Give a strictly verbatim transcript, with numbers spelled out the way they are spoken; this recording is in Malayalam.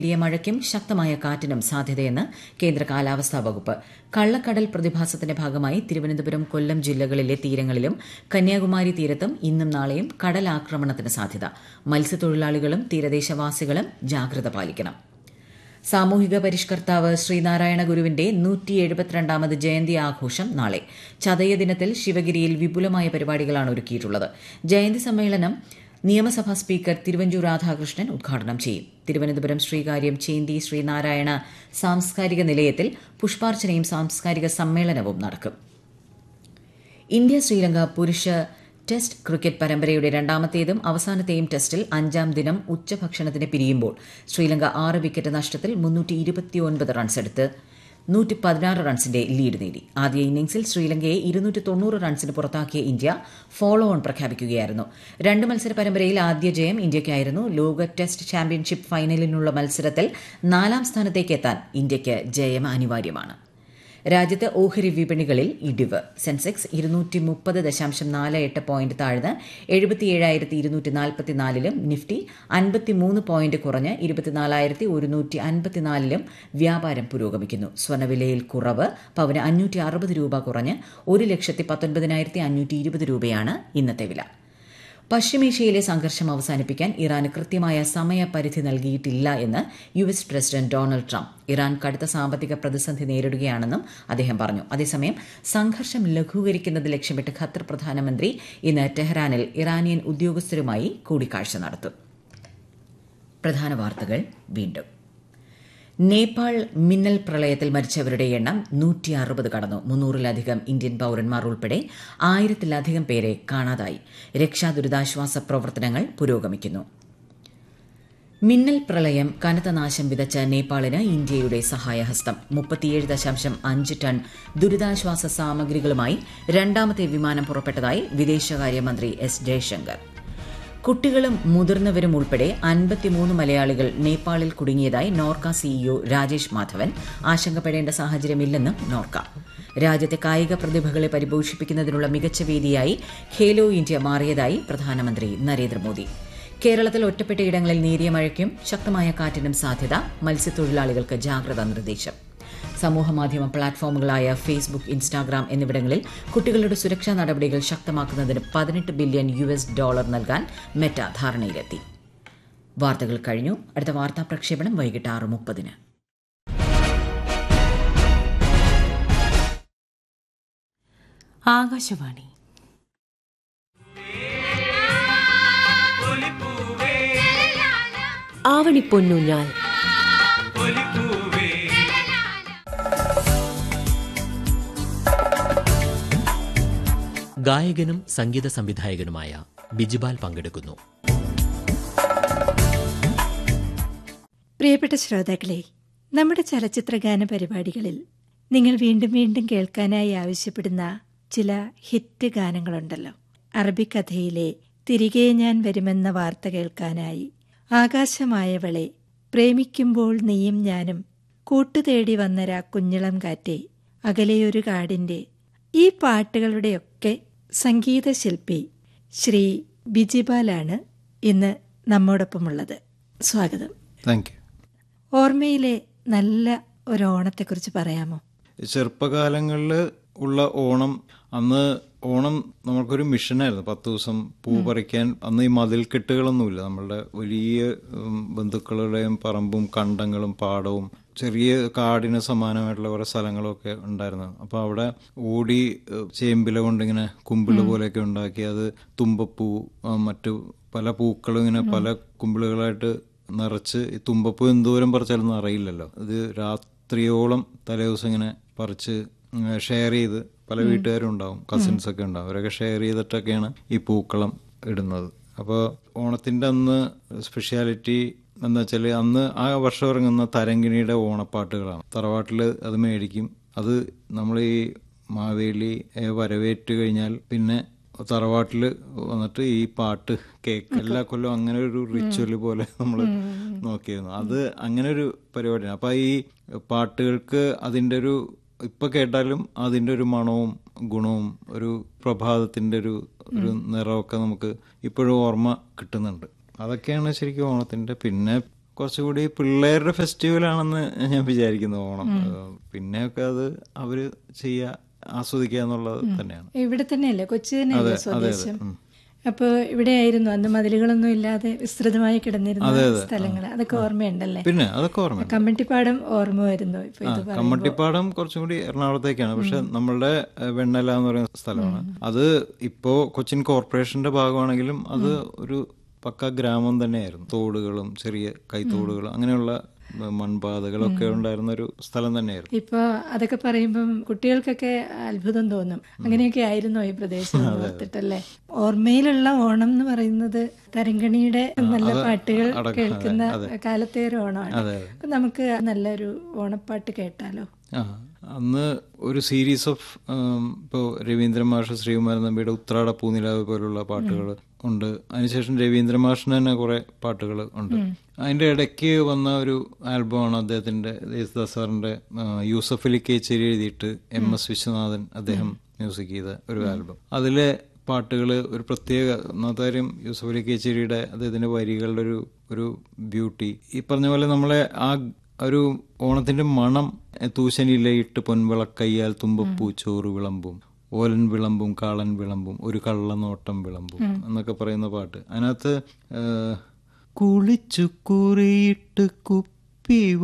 വലിയ മഴയ്ക്കും ശക്തമായ കാറ്റിനും സാധ്യതയെന്ന് കേന്ദ്ര കാലാവസ്ഥാ വകുപ്പ്. കള്ളക്കടൽ പ്രതിഭാസത്തിന്റെ ഭാഗമായി തിരുവനന്തപുരം, കൊല്ലം ജില്ലകളിലെ തീരങ്ങളിലും കന്യാകുമാരി തീരത്തും ഇന്നും നാളെയും കടലാക്രമണത്തിന് സാധ്യത. മത്സ്യത്തൊഴിലാളികളും തീരദേശവാസികളും ജാഗ്രത പാലിക്കണം. സാമൂഹിക പരിഷ്കർത്താവ് ശ്രീനാരായണ ഗുരുവിന്റെ നൂറ്റി എഴുപത്തിരണ്ടാമത് ജയന്തി ആഘോഷം നാളെ. ചതയ ദിനത്തിൽ ശിവഗിരിയിൽ വിപുലമായ പരിപാടികളാണ് ഒരുക്കിയിട്ടുള്ളത്. ജയന്തി സമ്മേളനം നിയമസഭാ സ്പീക്കർ തിരുവഞ്ചൂർ രാധാകൃഷ്ണൻ ഉദ്ഘാടനം ചെയ്യും. തിരുവനന്തപുരം ശ്രീകാര്യം ചേന്തി ശ്രീനാരായണ സാംസ്കാരിക നിലയത്തിൽ പുഷ്പാർച്ചനയും സാംസ്കാരിക സമ്മേളനവും നടക്കും. ഇന്ത്യ ശ്രീലങ്ക പുരുഷ ടെസ്റ്റ് ക്രിക്കറ്റ് പരമ്പരയുടെ രണ്ടാമത്തേതും അവസാനത്തെയും ടെസ്റ്റിൽ അഞ്ചാം ദിനം ഉച്ചഭക്ഷണത്തിന് പിരിയുമ്പോൾ ശ്രീലങ്ക ആറ് വിക്കറ്റ് നഷ്ടത്തിൽ മുന്നൂറ്റി ഇരുപത്തിയൊൻപത് റൺസെടുത്ത് നൂറ്റി പതിനാറ് റൺസിന്റെ ലീഡ് നേടി. ആദ്യ ഇന്നിംഗ്സിൽ ശ്രീലങ്കയെ ഇരുന്നൂറ്റി തൊണ്ണൂറ് റൺസിന് പുറത്താക്കിയ ഇന്ത്യ ഫോളോ ഓൺ പ്രഖ്യാപിക്കുകയായിരുന്നു. രണ്ട് മത്സര പരമ്പരയിൽ ആദ്യ ജയം ഇന്ത്യയ്ക്കായിരുന്നു. ലോക ടെസ്റ്റ് ചാമ്പ്യൻഷിപ്പ് ഫൈനലിനുള്ള മത്സരത്തിൽ നാലാം സ്ഥാനത്തേക്ക് എത്താൻ ഇന്ത്യയ്ക്ക് ജയം അനിവാര്യമാണ്. രാജ്യത്ത് ഓഹരി വിപണികളിൽ ഇടിവ്. സെൻസെക്സ് ഇരുന്നൂറ്റി മുപ്പത് ദശാംശം നാല് എട്ട് പോയിന്റ് താഴ്ന്ന് എഴുപത്തിയേഴായിരത്തി ഇരുന്നൂറ്റി നാൽപ്പത്തിനാലിലും നിഫ്റ്റി അൻപത്തിമൂന്ന് പോയിന്റ് കുറഞ്ഞ് ഇരുപത്തിനാലായിരത്തി ഒരുന്നൂറ്റി അൻപത്തിനാലിലും വ്യാപാരം പുരോഗമിക്കുന്നു. സ്വർണ്ണവിലയിൽ കുറവ്. പവന് അഞ്ഞൂറ്റി അറുപത് രൂപ കുറഞ്ഞ് ഒരു ലക്ഷത്തി പത്തൊൻപതിനായിരത്തി അഞ്ഞൂറ്റി ഇരുപത് രൂപയാണ് ഇന്നത്തെ വില. പശ്ചിമേഷ്യയിലെ സംഘർഷം അവസാനിപ്പിക്കാൻ ഇറാന് കൃത്യമായ സമയപരിധി നൽകിയിട്ടില്ല എന്ന് U S president Donald Trump. Iran കടുത്ത സാമ്പത്തിക പ്രതിസന്ധി നേരിടുകയാണെന്നും അദ്ദേഹം പറഞ്ഞു. അതേസമയം സംഘർഷം ലഘൂകരിക്കുന്നത് ലക്ഷ്യമിട്ട് ഖത്തർ പ്രധാനമന്ത്രി ഇന്ന് ടെഹ്റാനിൽ ഇറാനിയൻ ഉദ്യോഗസ്ഥരുമായി കൂടിക്കാഴ്ച നടത്തും. പ്രധാന വാർത്തകൾ വീണ്ടും. നേപ്പാൾ മിന്നൽ പ്രളയത്തിൽ മരിച്ചവരുടെ എണ്ണം നൂറ്റി അറുപത് കടന്നു. മുന്നൂറിലധികം ഇന്ത്യൻ പൌരന്മാർ ഉൾപ്പെടെ ആയിരത്തിലധികം പേരെ കാണാതായി. രക്ഷാ ദുരിതാശ്വാസ പ്രവർത്തനങ്ങൾ പുരോഗമിക്കുന്നു. മിന്നൽ പ്രളയം കനത്ത നാശം വിതച്ച നേപ്പാളിന് ഇന്ത്യയുടെ സഹായഹസ്തം. മുപ്പത്തിയേഴ് ദശാംശം അഞ്ച് ടൺ ദുരിതാശ്വാസ സാമഗ്രികളുമായി രണ്ടാമത്തെ വിമാനം പുറപ്പെട്ടതായി വിദേശകാര്യമന്ത്രി എസ് ജയശങ്കർ. കുട്ടികളും മുതിർന്നവരും ഉൾപ്പെടെ അൻപത്തിമൂന്ന് മലയാളികൾ നേപ്പാളിൽ കുടുങ്ങിയതായി നോർക്ക സിഇഒ രാജേഷ് മാധവൻ. ആശങ്കപ്പെടേണ്ട സാഹചര്യമില്ലെന്നും നോർക്ക. രാജ്യത്തെ കായിക പ്രതിഭകളെ പരിപോഷിപ്പിക്കുന്നതിനുള്ള മികച്ച വേദിയായി ഖേലോ ഇന്ത്യ മാറിയതായി പ്രധാനമന്ത്രി നരേന്ദ്രമോദി. കേരളത്തിൽ ഒറ്റപ്പെട്ടയിടങ്ങളിൽ നേരിയ മഴയ്ക്കും ശക്തമായ കാറ്റിനും സാധ്യത. മത്സ്യത്തൊഴിലാളികൾക്ക് ജാഗ്രതാ നിർദ്ദേശം. സമൂഹമാധ്യമ പ്ലാറ്റ്ഫോമുകളായ ഫേസ്ബുക്ക്, ഇൻസ്റ്റാഗ്രാം എന്നിവിടങ്ങളിൽ കുട്ടികളുടെ സുരക്ഷാ നടപടികൾ ശക്തമാക്കുന്നതിന് പതിനെട്ട് ബില്യൺ യു എസ് ഡോളർ നൽകാൻ മെറ്റ ധാരണയിലെത്തി. വാർത്തകൾ കഴിഞ്ഞു. അടുത്ത വാർത്താ പ്രക്ഷേപണം വൈകിട്ട് ആറ് മുപ്പതിന്. ആകാശവാണി. ആവണിപ്പൊന്നൂഞ്ഞാൽ. ഗായകനും സംഗീത സംവിധായകനുമായ ബിജിപാൽ പങ്കെടുക്കുന്നു. പ്രിയപ്പെട്ട ശ്രോതാക്കളെ, നമ്മുടെ ചലച്ചിത്ര ഗാന പരിപാടികളിൽ നിങ്ങൾ വീണ്ടും വീണ്ടും കേൾക്കാനായി ആവശ്യപ്പെടുന്ന ചില ഹിറ്റ് ഗാനങ്ങളുണ്ടല്ലോ. അറബിക്കഥയിലെ തിരികെ ഞാൻ വരുമെന്ന വാർത്ത കേൾക്കാനായി, ആകാശമായവളെ, പ്രേമിക്കുമ്പോൾ നീയും ഞാനും, കൂട്ടുതേടി വന്നരാ കുഞ്ഞിളം കാറ്റെ, അകലെയൊരു കാടിന്റെ, ഈ പാട്ടുകളുടെയൊക്കെ സംഗീതശില്പി ശ്രീ ബിജിപാലാണ് ഇന്ന് നമ്മോടൊപ്പമുള്ളത്. സ്വാഗതം. Thank you. ഓർമ്മയിലെ നല്ല ഒരു ഓണത്തെക്കുറിച്ച് പറയാമോ? ചെറുപ്പകാലങ്ങളിൽ ഉള്ള ഓണം, അന്ന് ഓണം നമ്മൾക്കൊരു മിഷനായിരുന്നു. പത്ത് ദിവസം പൂ പറിക്കാൻ. അന്ന് ഈ മതിൽക്കെട്ടുകളൊന്നുമില്ല. നമ്മളുടെ വലിയ ബന്ധുക്കളുടെയും പറമ്പും കണ്ടങ്ങളും പാടവും ചെറിയ കാടിന് സമാനമായിട്ടുള്ള കുറെ സ്ഥലങ്ങളൊക്കെ ഉണ്ടായിരുന്നു. അപ്പോൾ അവിടെ ഓടി ചേമ്പില കൊണ്ടിങ്ങനെ കുമ്പിള് പോലെയൊക്കെ ഉണ്ടാക്കി അത് തുമ്പപ്പൂ, മറ്റു പല പൂക്കളും ഇങ്ങനെ പല കുമ്പിളുകളായിട്ട് നിറച്ച്, ഈ തുമ്പപ്പൂ എന്തോരം പറിച്ചാലൊന്നും അറിയില്ലല്ലോ. ഇത് രാത്രിയോളം തലേദിവസം ഇങ്ങനെ പറിച്ച് ഷെയർ ചെയ്ത്, പല വീട്ടുകാരും ഉണ്ടാവും, കസിൻസ് ഒക്കെ ഉണ്ടാവും, അവരൊക്കെ ഷെയർ ചെയ്തിട്ടൊക്കെയാണ് ഈ പൂക്കളം ഇടുന്നത്. അപ്പോൾ ഓണത്തിൻ്റെ അന്ന് സ്പെഷ്യാലിറ്റി എന്താ വെച്ചാൽ, അന്ന് ആ വർഷം ഇറങ്ങുന്ന തരങ്കിണിയുടെ ഓണപ്പാട്ടുകളാണ്. തറവാട്ടിൽ അത് മേടിക്കും. അത് നമ്മൾ ഈ മാവേലി വരവേറ്റ് കഴിഞ്ഞാൽ പിന്നെ തറവാട്ടിൽ വന്നിട്ട് ഈ പാട്ട് കേക്ക് എല്ലാ കൊല്ലം അങ്ങനെ ഒരു റിച്വൽ പോലെ നമ്മൾ നോക്കിയിരുന്നു. അത് അങ്ങനെ ഒരു പരിപാടിയാണ്. അപ്പം ഈ പാട്ടുകൾക്ക് അതിൻ്റെ ഒരു, ഇപ്പം കേട്ടാലും അതിൻ്റെ ഒരു മണവും ഗുണവും ഒരു പ്രഭാതത്തിൻ്റെ ഒരു ഒരു നിറമൊക്കെ നമുക്ക് ഇപ്പോഴും ഓർമ്മ കിട്ടുന്നുണ്ട്. അതൊക്കെയാണ് ശരിക്കും ഓണത്തിൻ്റെ. പിന്നെ കുറച്ചുകൂടി പിള്ളേരുടെ ഫെസ്റ്റിവൽ ആണെന്ന് ഞാൻ വിചാരിക്കുന്നു ഓണം. പിന്നെയൊക്കെ അത് അവര് ചെയ്യുക, ആസ്വദിക്കുക എന്നുള്ളത് തന്നെയാണ്. ഇവിടെ തന്നെയല്ലേ, കൊച്ചി തന്നെയല്ലേ സ്വദേശം? അപ്പൊ ഇവിടെയായിരുന്നു അന്ന് മതിലുകളൊന്നും ഇല്ലാതെ വിസ്തൃതമായി കിടന്നിരുന്ന സ്ഥലങ്ങൾ, അതൊക്കെ ഓർമ്മയുണ്ടല്ലേ? പിന്നെ അതൊക്കെ ഓർമ്മ. കമ്മട്ടിപ്പാടം ഓർമ്മ വരുന്നു ഇപ്പൊ? കമ്മട്ടിപ്പാടം കുറച്ചും കൂടി എറണാകുളത്തേക്കാണ്, പക്ഷെ നമ്മളുടെ വെണ്ണല എന്ന് പറയുന്ന സ്ഥലമാണ്. അത് ഇപ്പോ കൊച്ചിൻ കോർപ്പറേഷന്റെ ഭാഗമാണെങ്കിലും അത് ഒരു പക്ക ഗ്രാമം തന്നെയായിരുന്നു. തോടുകളും ചെറിയ കൈത്തോടുകളും അങ്ങനെയുള്ള മൺപാതകളൊക്കെ ഉണ്ടായിരുന്ന ഒരു സ്ഥലം തന്നെയായിരുന്നു. ഇപ്പൊ അതൊക്കെ പറയുമ്പം കുട്ടികൾക്കൊക്കെ അത്ഭുതം തോന്നും. അങ്ങനെയൊക്കെ ആയിരുന്നോ ഈ പ്രദേശം ഓർത്തിട്ടല്ലേ? ഓർമ്മയിലുള്ള ഓണം എന്ന് പറയുന്നത് തരങ്കണിയുടെ നല്ല പാട്ടുകൾ കേൾക്കുന്ന കാലത്തെ ഒരു ഓണമാണ്. അപ്പൊ നമുക്ക് നല്ലൊരു ഓണപ്പാട്ട് കേട്ടാലോ? ആ, അന്ന് ഒരു സീരീസ് ഓഫ് ഇപ്പോൾ രവീന്ദ്ര മാഷ്, ശ്രീകുമാരൻ നമ്പിയുടെ ഉത്രാട പൂനിലാവ് പോലുള്ള പാട്ടുകൾ ഉണ്ട്. അതിനുശേഷം രവീന്ദ്ര മാഷിന് തന്നെ കുറെ പാട്ടുകൾ ഉണ്ട്. അതിന്റെ ഇടയ്ക്ക് വന്ന ഒരു ആൽബമാണ് അദ്ദേഹത്തിന്റെ, യേശുദാസ് സാറിന്റെ യൂസഫ് അലി കേച്ചേരി എഴുതിയിട്ട് എം എസ് വിശ്വനാഥൻ അദ്ദേഹം മ്യൂസിക് ചെയ്ത ഒരു ആൽബം. അതിലെ പാട്ടുകൾ ഒരു പ്രത്യേക ഒന്നാമത്തെ കാര്യം, യൂസഫ് അലി കേച്ചേരിയുടെ അദ്ദേഹത്തിന്റെ വരികളുടെ ഒരു ഒരു ബ്യൂട്ടി. ഈ പറഞ്ഞ പോലെ നമ്മളെ ആ ഒരു ഓണത്തിന്റെ മണം, തൂശനിലയിട്ട് പൊൻവിളക്കയ്യാൽ തുമ്പപ്പൂ ചോറ് വിളമ്പും, ഓലൻ വിളമ്പും കാളൻ വിളമ്പും ഒരു കള്ളനോട്ടം വിളമ്പും എന്നൊക്കെ പറയുന്ന പാട്ട്. അതിനകത്ത് കുളിച്ചു കുറിയിട്ട് കുപ്പി